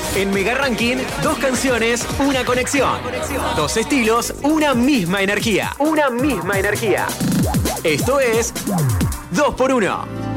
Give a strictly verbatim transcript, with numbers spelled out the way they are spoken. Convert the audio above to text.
En Mega Ranking, dos canciones, una conexión. Dos estilos, una misma energía. Una misma energía. Esto es dos por uno.